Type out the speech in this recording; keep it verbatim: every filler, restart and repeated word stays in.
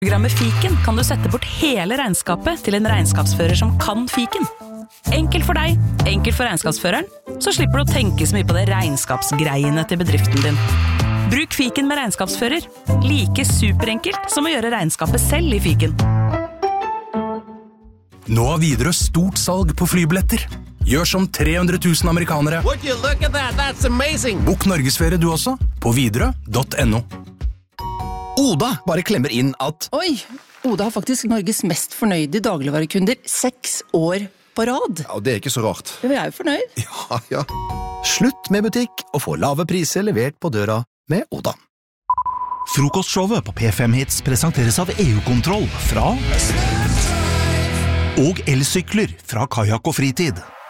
Programmet Fiken kan du sette bort hele regnskapet til en regnskapsfører som kan fiken. Enkelt for deg, enkelt for regnskapsføreren, så slipper du å tenke så mye på det regnskapsgreiene til bedriften din. Bruk Fiken med regnskapsfører. Like superenkelt som å gjøre regnskapet selv i Fiken. Nå har Widerøe stort salg på flybilletter. Gjør som tre hundre tusen amerikanere. Would you look at that? That's amazing. Bok Norgesferie du også, på widerøe punktum no. Oda bare klemmer inn at Oi, Oda har faktisk Norges mest fornøyde dagligvarekunder seks år på rad. Ja, det er ikke så rart. Vi er jo fornøyd. Ja, ja. slutt med butikk og få lave priser levert på døra med Oda. Frokostshowet på P fem Hits presenteres av E U-kontroll fra og elsykler fra Kajak og Fritid.